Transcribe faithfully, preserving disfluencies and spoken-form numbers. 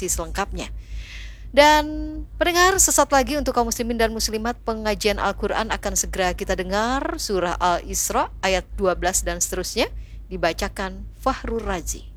informasi selengkapnya. Dan pendengar, sesaat lagi untuk kaum muslimin dan muslimat, pengajian Al-Quran akan segera kita dengar. Surah Al-Isra ayat dua belas dan seterusnya dibacakan Fahrul Razi.